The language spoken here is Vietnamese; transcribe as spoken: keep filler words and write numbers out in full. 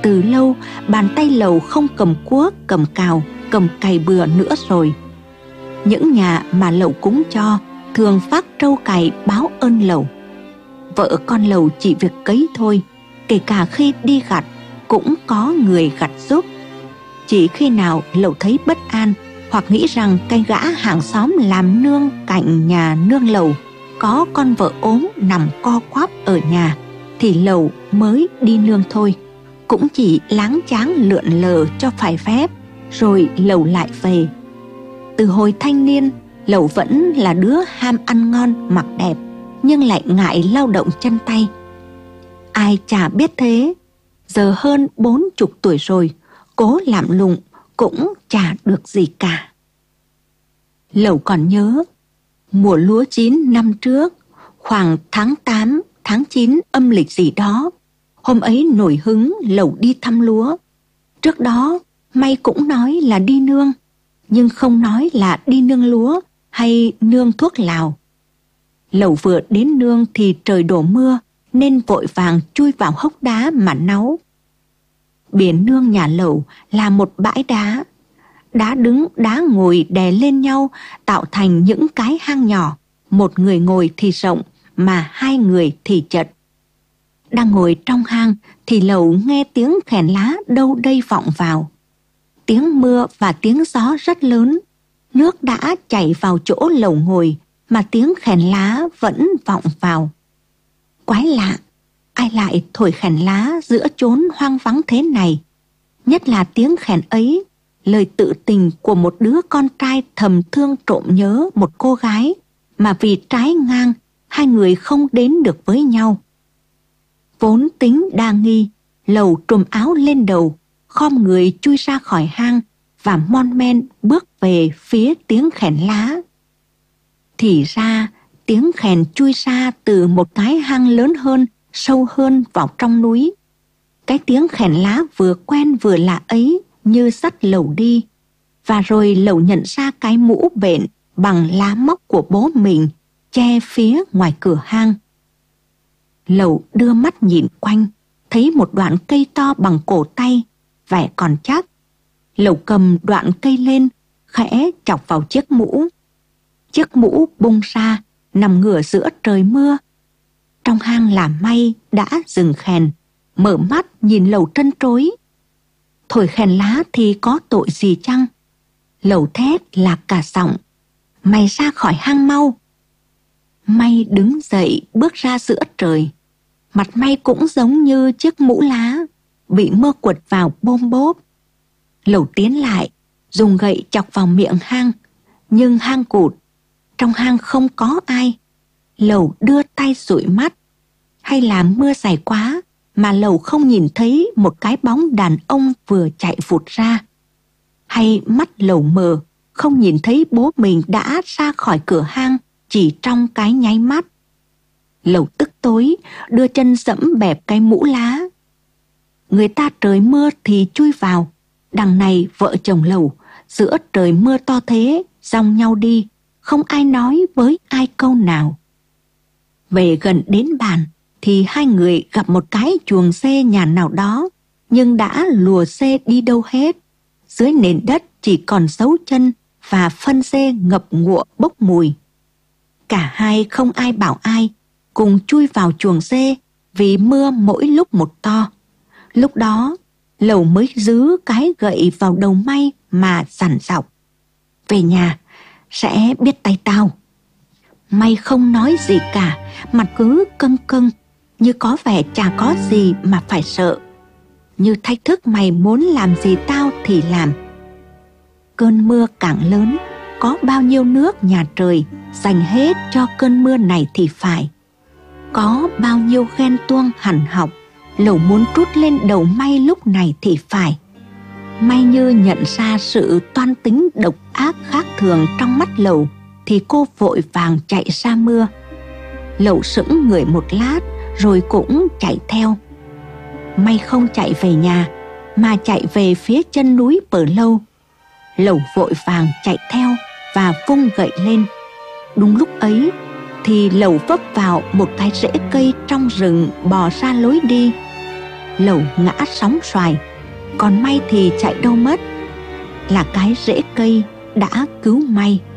Từ lâu bàn tay Lầu không cầm cuốc, cầm cào, cầm cày bừa nữa rồi. Những nhà mà Lầu cúng cho thường vác trâu cày báo ơn Lầu. Vợ con Lầu chỉ việc cấy thôi, kể cả khi đi gặt cũng có người gặt giúp. Chỉ khi nào Lầu thấy bất an hoặc nghĩ rằng cái gã hàng xóm làm nương cạnh nhà nương Lầu có con vợ ốm nằm co quắp ở nhà thì Lầu mới đi nương thôi. Cũng chỉ láng cháng lượn lờ cho phải phép, rồi Lầu lại về. Từ hồi thanh niên, Lầu vẫn là đứa ham ăn ngon mặc đẹp, nhưng lại ngại lao động chân tay. Ai chả biết thế, giờ hơn bốn chục tuổi rồi, cố làm lụng cũng chả được gì cả. Lầu còn nhớ, mùa lúa chín năm trước, khoảng tháng tám, tháng chín âm lịch gì đó, hôm ấy nổi hứng Lầu đi thăm lúa. Trước đó May cũng nói là đi nương, nhưng không nói là đi nương lúa hay nương thuốc lào. Lầu vừa đến nương thì trời đổ mưa, nên vội vàng chui vào hốc đá mà náu. Biển nương nhà Lầu là một bãi đá. Đá đứng, đá ngồi đè lên nhau tạo thành những cái hang nhỏ. Một người ngồi thì rộng, mà hai người thì chật. Đang ngồi trong hang thì Lầu nghe tiếng khèn lá đâu đây vọng vào. Tiếng mưa và tiếng gió rất lớn. Nước đã chảy vào chỗ Lầu ngồi, mà tiếng khèn lá vẫn vọng vào. Quái lạ, ai lại thổi khèn lá giữa chốn hoang vắng thế này? Nhất là tiếng khèn ấy, lời tự tình của một đứa con trai thầm thương trộm nhớ một cô gái, mà vì trái ngang, hai người không đến được với nhau. Vốn tính đa nghi, Lầu trùm áo lên đầu, khom người chui ra khỏi hang và mon men bước về phía tiếng khèn lá. Thì ra tiếng khèn chui ra từ một cái hang lớn hơn, sâu hơn vào trong núi. Cái tiếng khèn lá vừa quen vừa lạ ấy như dắt Lầu đi. Và rồi Lầu nhận ra cái mũ bện bằng lá móc của bố mình che phía ngoài cửa hang. Lầu đưa mắt nhìn quanh, thấy một đoạn cây to bằng cổ tay, vẻ còn chắc. Lầu cầm đoạn cây lên, khẽ chọc vào chiếc mũ. Chiếc mũ bung ra, nằm ngửa giữa trời mưa. Trong hang là May đã dừng khèn, mở mắt nhìn Lầu trân trối. Thổi khèn lá thì có tội gì chăng? Lầu thét lạc cả giọng: "Mày ra khỏi hang mau!" May đứng dậy bước ra giữa trời. Mặt May cũng giống như chiếc mũ lá, bị mưa quật vào bôm bốp. Lầu tiến lại, dùng gậy chọc vào miệng hang, nhưng hang cụt. Trong hang không có ai. Lầu đưa tay dụi mắt. Hay là mưa dày quá mà Lầu không nhìn thấy một cái bóng đàn ông vừa chạy vụt ra? Hay mắt Lầu mờ, không nhìn thấy bố mình đã ra khỏi cửa hang chỉ trong cái nháy mắt? Lầu tức tối, đưa chân dẫm bẹp cái mũ lá. Người ta trời mưa thì chui vào, đằng này vợ chồng Lầu giữa trời mưa to thế dòng nhau đi, không ai nói với ai câu nào. Về gần đến bàn thì hai người gặp một cái chuồng dê nhà nào đó, nhưng đã lùa dê đi đâu hết. Dưới nền đất chỉ còn dấu chân và phân dê ngập ngụa bốc mùi. Cả hai không ai bảo ai, cùng chui vào chuồng dê vì mưa mỗi lúc một to. Lúc đó, Lầu mới giữ cái gậy vào đầu May mà dằn dọc: "Về nhà, sẽ biết tay tao." May không nói gì cả, mặt cứ căng căng, như có vẻ chả có gì mà phải sợ. Như thách thức mày muốn làm gì tao thì làm. Cơn mưa càng lớn, có bao nhiêu nước nhà trời dành hết cho cơn mưa này thì phải. Có bao nhiêu ghen tuông hằn học Lầu muốn trút lên đầu May lúc này thì phải. May như nhận ra sự toan tính độc ác khác thường trong mắt Lầu thì cô vội vàng chạy ra mưa. Lầu sững người một lát rồi cũng chạy theo. May không chạy về nhà mà chạy về phía chân núi Pờ Lâu. Lầu vội vàng chạy theo và vung gậy lên. Đúng lúc ấy thì Lầu vấp vào một cái rễ cây trong rừng bò ra lối đi. lẩu ngã sóng xoài, còn may thì chạy đâu mất. Là cái rễ cây đã cứu may.